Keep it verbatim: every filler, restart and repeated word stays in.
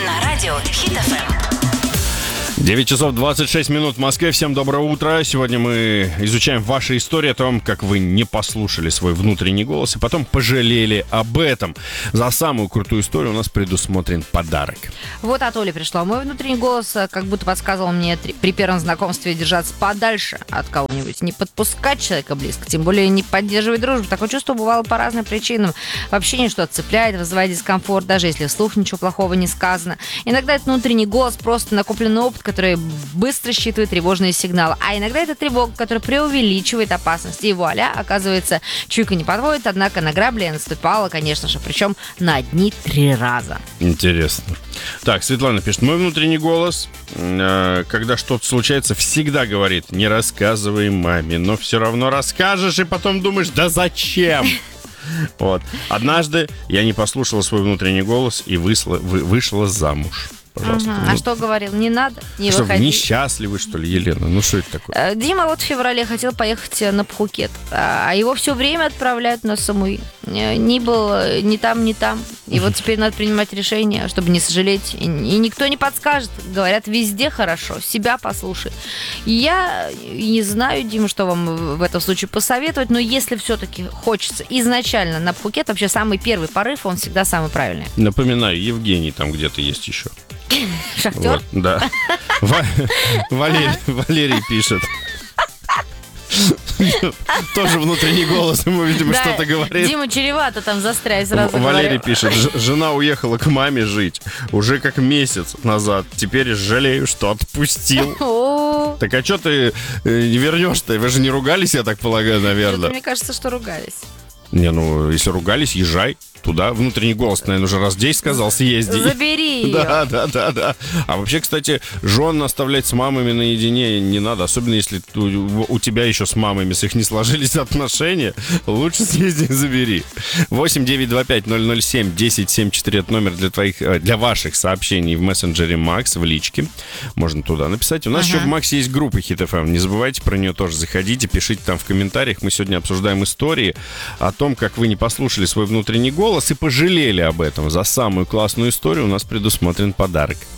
на радио Хит эф эм. девять часов двадцать шесть минут в Москве. Всем доброе утро. Сегодня мы изучаем ваши истории о том, как вы не послушали свой внутренний голос и потом пожалели об этом. За самую крутую историю у нас предусмотрен подарок. Вот от Оли пришло. Мой внутренний голос как будто подсказывал мне при первом знакомстве держаться подальше от кого-нибудь. Не подпускать человека близко, тем более не поддерживать дружбу. Такое чувство бывало по разным причинам. В общении что-то цепляет, вызывает дискомфорт, даже если вслух ничего плохого не сказано. Иногда это внутренний голос, просто накопленный опыт, который быстро считывает тревожные сигналы. А иногда это тревога, которая преувеличивает опасность. И вуаля, оказывается, чуйка не подводит, однако на грабли я наступала, конечно же, причем на одни три раза. Интересно. Так, Светлана пишет. Мой внутренний голос, э, когда что-то случается, всегда говорит: не рассказывай маме, но все равно расскажешь и потом думаешь: да зачем? Вот. Однажды я не послушала свой внутренний голос и вышла, вы, вышла замуж. Пожалуйста. Угу. Ну, А что говорил? Не надо, не что, выходи. несчастливы, что ли, Елена? Ну, что это такое? Дима вот в феврале хотел поехать на Пхукет, а его все время отправляют на Самуи. Ни был ни там, ни там. И вот теперь надо принимать решение, чтобы не сожалеть. И никто не подскажет. Говорят, везде хорошо, себя послушай. Я не знаю, Дима, что вам в этом случае посоветовать, но если все-таки хочется изначально на Пхукет, вообще самый первый порыв, он всегда самый правильный. Напоминаю, Евгений там где-то есть еще. Шахтер? Вот, да. Валерий, Валерий пишет. Тоже внутренний голос ему, видимо, Да, что-то говорит. Дима чревато там застрять, сразу Валерий говорю. пишет. «Ж- Жена уехала к маме жить уже как месяц назад. Теперь жалею, что отпустил. О, Так а что ты э, не вернешь-то? Вы же не ругались, я так полагаю, что-то наверное. мне кажется, что ругались. Не, ну, если ругались, езжай туда. Внутренний голос, наверное, уже раз десять сказал: съезди. Забери ее. Да, да, да, да. А вообще, кстати, жен оставлять с мамами наедине не надо. Особенно, если у, у тебя еще с мамами, с их не сложились отношения. Лучше съезди и забери. восемь девятьсот двадцать пять ноль ноль семь десять семьдесят четыре. Это номер для твоих, для ваших сообщений в мессенджере Макс, в личке. Можно туда написать. У нас Ага. еще в Максе есть группа Хит эф эм. Не забывайте про нее тоже. Заходите, пишите там в комментариях. Мы сегодня обсуждаем истории о том, как вы не послушали свой внутренний голос и пожалели об этом. За самую классную историю у нас предусмотрен подарок.